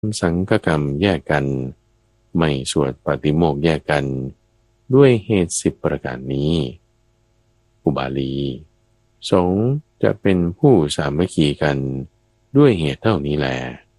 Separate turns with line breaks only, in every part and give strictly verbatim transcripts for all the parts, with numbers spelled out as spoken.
สังฆกรรมแยกกันไม่สวดปาติโมกข์แยกกันด้วยเหตุสิบประการนี้อุบาลีสงฆ์จะเป็นผู้สามัคคีกันด้วยเหตุเท่านี้แล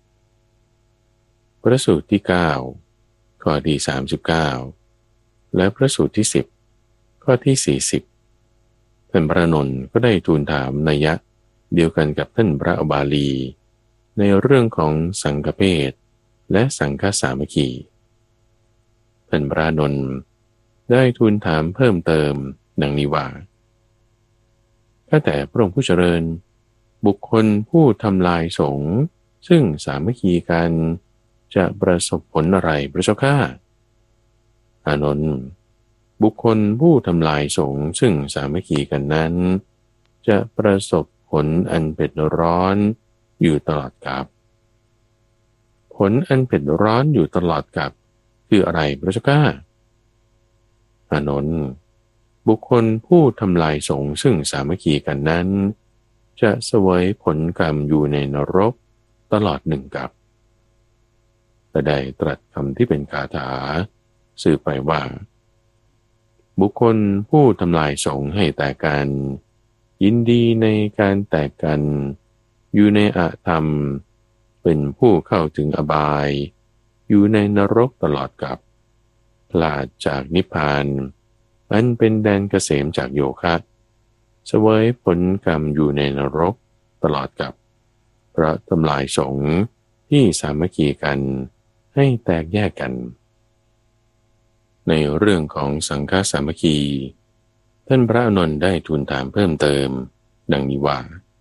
พระสูตรที่เก้าข้อที่สามสิบเก้าและพระสูตรที่สิบข้อที่สี่สิบท่านพระนนท์ก็ได้ทูลถามนัยยะเดียวกันกับท่านพระอุบาลีในเรื่องของสังฆเพศและสังฆสามัคคีท่านพระนนท์ได้ทูลถามเพิ่มเติมดังนี้ว่าข้าแต่พระองค์ผู้เจริญบุคคลผู้ทำลายสงฆ์ซึ่งสามัคคีกันจะประสบผลอะไรพระเจ้าข้าอานนท์บุคคลผู้ทำลายสงฆ์ซึ่งสามัคคีกันนั้นจะประสบผลอันเผ็ดร้อนอยู่ตลอดกาลผลอันเผ็ดร้อนอยู่ตลอดกาลคืออะไรพระเจ้าข้าอานนท์บุคคลผู้ทำลายสงฆ์ซึ่งสามัคคีกันนั้นจะเสวยผลกรรมอยู่ในนรกตลอดหนึ่งกับแต่ได้ตรัสคำที่เป็นคาถาสื่อไปว่าบุคคลผู้ทำลายสงฆ์ให้แตกกันยินดีในการแตกกันอยู่ในอธรรมเป็นผู้เข้าถึงอบายอยู่ในนรกตลอดกับพลาดจากนิพพานอันเป็นแดนเกษมจากโยคะเสวยผลกรรมอยู่ในนรกตลอดกับเพราะทำลายสงฆ์ที่สามัคคีกันให้แตกแยกกันในเรื่องของสังฆสามัคคีท่านพระอานนท์ได้ทูลถามเพิ่มเติมดังนี้ว่า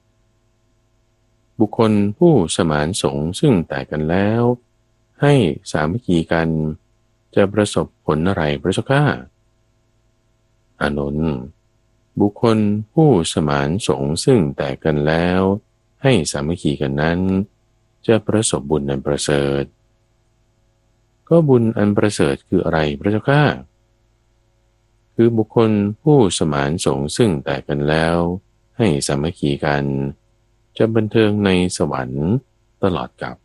บุคคลผู้สมานสงฆ์ซึ่งแตกกันแล้วให้สามัคคีกันจะประสบผลอะไรพระเจ้าข้าอานนท์บุคคลผู้สมานสงฆ์ซึ่งแตกกันแล้วให้สามัคคีกันนั้นจะประสบบุญอันประเสริฐก็บุญอันประเสริฐคืออะไรพระเจ้าข้าคือบุคคลผู้สมานสงฆ์ซึ่งแตกกันแล้วให้สามัคคีกันจะบันเทิงในสวรรค์ตลอดกาล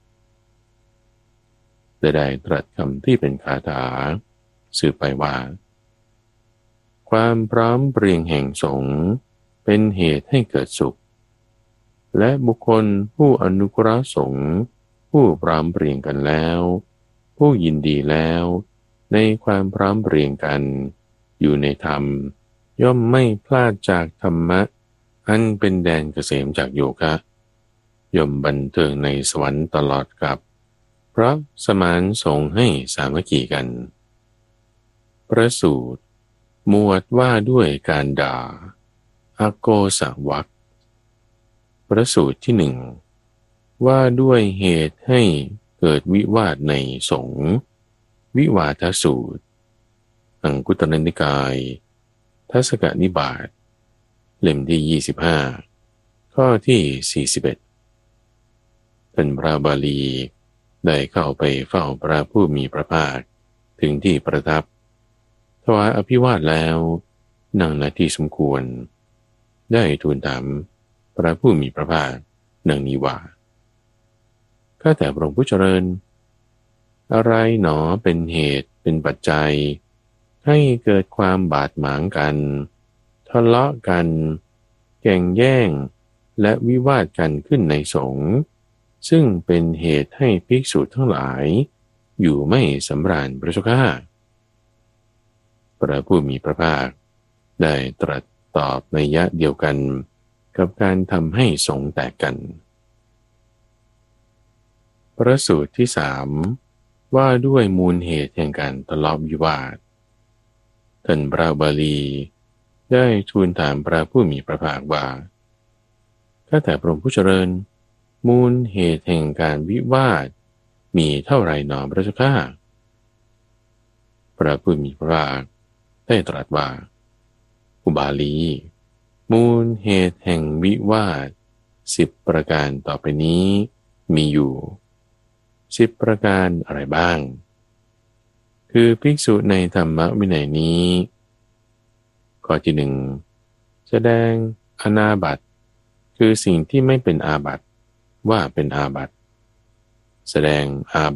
ได้ได้ตรัสคำที่เป็นคาถาสื่อไปว่าความพร้อมเพรียงแห่งสงฆ์เป็นเหตุให้เกิดสุขและบุคคลผู้อนุเคราะห์สงฆ์ผู้พร้อมเพรียงกันแล้วผู้ยินดีแล้วในความพร้อมเพรียงกันอยู่ในธรรมย่อมไม่พลาดจากธรรมะอันเป็นแดนเกษมจากโยคะย่อมบันเทิงในสวรรค์ตลอดกับเพราะสมานสงฆ์ให้สามัคคีกันพระสูตรหมวดว่าด้วยการด่าอโกสาวกพระสูตรที่หนึ่งว่าด้วยเหตุให้เกิดวิวาทในสงฆ์วิวาทสูตรอังคุตรนิกายทัศกนิบาตเล่มที่ยี่สิบห้าข้อที่สี่สิบเอ็ดเป็นพระบาลีได้เข้าไปเฝ้าพระผู้มีพระภาคถึงที่ประทับถวายอภิวาทแล้วนั่งณที่สมควรได้ทูลถามพระผู้มีพระภาคดังนี้ว่าข้าแต่พระองค์ผู้เจริญอะไรหนอเป็นเหตุเป็นปัจจัยให้เกิดความบาดหมางกันทะเลาะกันแก่งแย่งและวิวาทกันขึ้นในสงฆ์ซึ่งเป็นเหตุให้ภิกษุทั้งหลายอยู่ไม่สำราญพระเจ้าข้าพระผู้มีพระภาคได้ตรัสตอบนัยยะเดียวกันกับการทำให้สงฆ์แตกกันพระสูตรที่สามว่าด้วยมูลเหตุแห่งการทะเลาะวิวาทท่านพระบาลีได้ทูลถามพระผู้มีพระภาคว่าข้าแต่พระองค์ผู้เจริญมูลเหตุแห่งการวิวาทมีเท่าไรหนอพระเจ้าข้าพระผู้มีพระภาคได้ตรัสว่าอุบาลีมูลเหตุแห่งวิวาทสิบประการต่อไปนี้มีอยู่สิบประการอะไรบ้างคือภิกษุในธรรมวินัยนี้ข้อที่หนึ่งแสดงอนาบัติคือสิ่งที่ไม่เป็นอาบัติว่าเป็นอาบัติแสดงอา